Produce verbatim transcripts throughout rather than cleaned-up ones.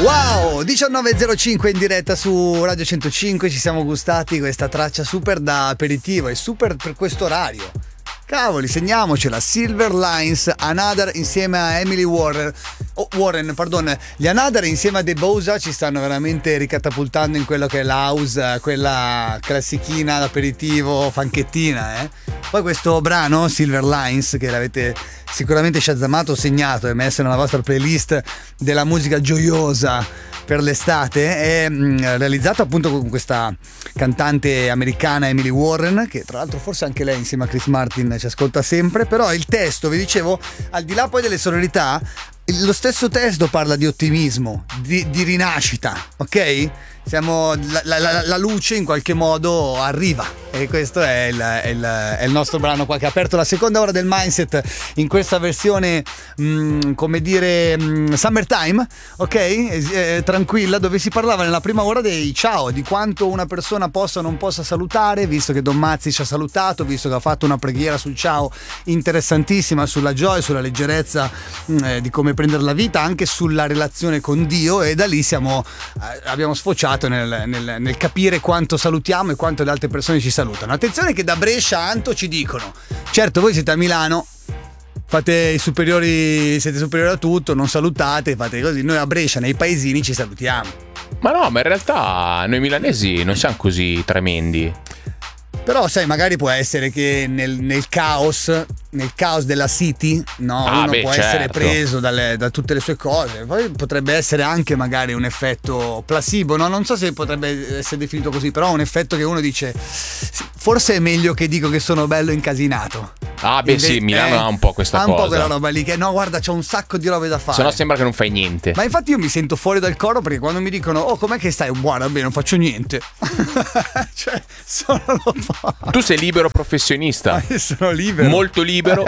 Wow, diciannove e zero cinque in diretta su Radio centocinque, ci siamo gustati questa traccia super da aperitivo e super per questo orario. Cavoli, segniamocela, Silver Lines, Another insieme a Emily Warren, oh, Warren, pardon, gli Another insieme a The Bosa ci stanno veramente ricatapultando in quello che è l'house, quella classichina d'aperitivo, fanchettina, eh. Poi questo brano, Silver Lines, che l'avete sicuramente shazzamato, segnato e messo nella vostra playlist della musica gioiosa per l'estate, è mh, realizzato appunto con questa cantante americana Emily Warren, che tra l'altro forse anche lei insieme a Chris Martin ci ascolta sempre. Però il testo, vi dicevo, al di là poi delle sonorità, lo stesso testo parla di ottimismo, di, di rinascita, ok? Siamo, la, la, la luce in qualche modo arriva, e questo è il, è, il, è il nostro brano qua che ha aperto la seconda ora del Mindset in questa versione mh, come dire mh, summertime, ok? Eh, tranquilla, dove si parlava nella prima ora dei ciao, di quanto una persona possa o non possa salutare, visto che Don Mazzi ci ha salutato, visto che ha fatto una preghiera sul ciao interessantissima, sulla gioia, sulla leggerezza mh, eh, di come prendere la vita, anche sulla relazione con Dio, e da lì siamo eh, abbiamo sfociato Nel, nel, nel capire quanto salutiamo e quanto le altre persone ci salutano. Attenzione che da Brescia a Anto ci dicono: certo, voi siete a Milano, fate i superiori, siete superiori a tutto, non salutate, fate così. Noi a Brescia, nei paesini, ci salutiamo. Ma no, ma in realtà noi milanesi non siamo così tremendi. Però sai, magari può essere che nel, nel caos nel caos della city, no, ah, uno beh, può certo. essere preso dalle, da tutte le sue cose. Poi potrebbe essere anche magari un effetto placebo, no? Non so se potrebbe essere definito così, però un effetto che uno dice forse è meglio che dico che sono bello incasinato. Ah beh Inve- sì, Milano eh, ha un po' questa ha cosa. Ha un po' quella roba lì che no, guarda, c'ho un sacco di robe da fare. Se no sembra che non fai niente. Ma infatti io mi sento fuori dal coro, perché quando mi dicono oh com'è che stai? Guarda, beh, non faccio niente. Cioè, solo lo fa. Tu sei libero professionista. Ma io sono libero. Molto libero.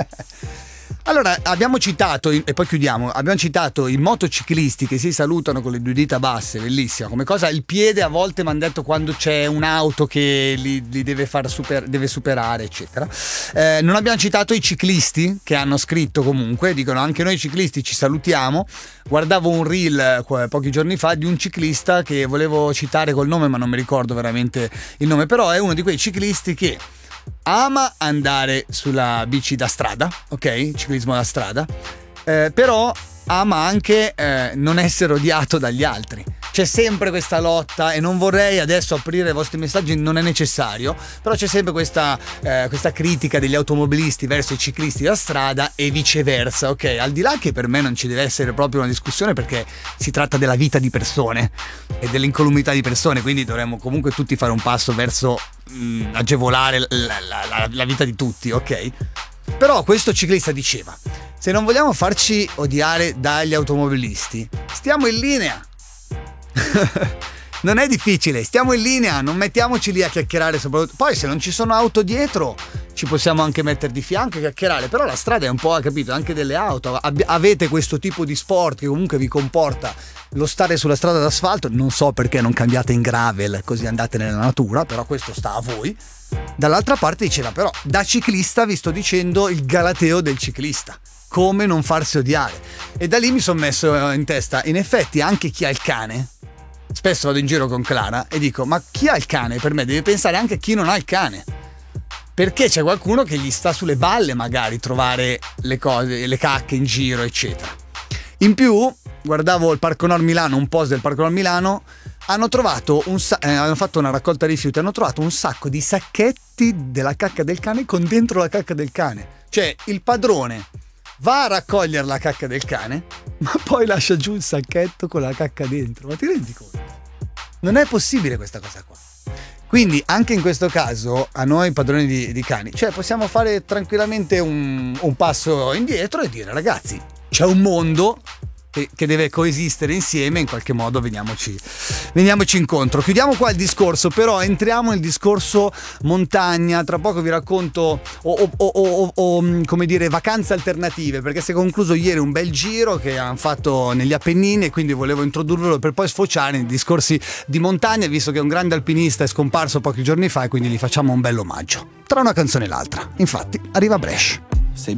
Allora, abbiamo citato, e poi chiudiamo, abbiamo citato i motociclisti che si salutano con le due dita basse, bellissima come cosa. Il piede a volte mi hanno detto quando c'è un'auto che li, li deve far super, deve superare, eccetera. Eh, non abbiamo citato i ciclisti, che hanno scritto comunque, dicono anche noi ciclisti ci salutiamo. Guardavo un reel pochi giorni fa di un ciclista che volevo citare col nome, ma non mi ricordo veramente il nome, però è uno di quei ciclisti che ama andare sulla bici da strada, ok? Ciclismo da strada, eh, però ama anche eh, non essere odiato dagli altri. C'è sempre questa lotta, e non vorrei adesso aprire i vostri messaggi, non è necessario, però c'è sempre questa, eh, questa critica degli automobilisti verso i ciclisti da strada e viceversa, ok? Al di là che per me non ci deve essere proprio una discussione, perché si tratta della vita di persone e dell'incolumità di persone, quindi dovremmo comunque tutti fare un passo verso mh, agevolare la, la, la, la vita di tutti, ok? Però questo ciclista diceva: se non vogliamo farci odiare dagli automobilisti, stiamo in linea. Non è difficile, stiamo in linea, non mettiamoci lì a chiacchierare, soprattutto. Poi se non ci sono auto dietro ci possiamo anche mettere di fianco e chiacchierare, però la strada è un po', capito, anche delle auto. Ab- avete questo tipo di sport che comunque vi comporta lo stare sulla strada d'asfalto, non so perché non cambiate in gravel così andate nella natura, però questo sta a voi. Dall'altra parte diceva però, da ciclista vi sto dicendo il galateo del ciclista, come non farsi odiare. E da lì mi sono messo in testa, in effetti anche chi ha il cane, spesso vado in giro con Clara e dico ma chi ha il cane per me deve pensare anche a chi non ha il cane, perché c'è qualcuno che gli sta sulle balle magari trovare le cose, le cacche in giro, eccetera. In più guardavo il Parco Nord Milano, un post del Parco Nord Milano, hanno trovato un sa- eh, hanno fatto una raccolta rifiuti, hanno trovato un sacco di sacchetti della cacca del cane con dentro la cacca del cane. Cioè il padrone va a raccogliere la cacca del cane, ma poi lascia giù il sacchetto con la cacca dentro. Ma ti rendi conto? Non è possibile questa cosa qua. Quindi anche in questo caso a noi padroni di, di cani, cioè possiamo fare tranquillamente un, un passo indietro e dire ragazzi, c'è un mondo che, che deve coesistere insieme, in qualche modo veniamoci, veniamoci incontro. Chiudiamo qua il discorso, però entriamo nel discorso montagna. Tra poco vi racconto o, o, o, o, o come dire vacanze alternative, perché si è concluso ieri un bel giro che hanno fatto negli Appennini e quindi volevo introdurvelo per poi sfociare nei discorsi di montagna, visto che un grande alpinista è scomparso pochi giorni fa e quindi gli facciamo un bel omaggio tra una canzone e l'altra. Infatti arriva Brescia.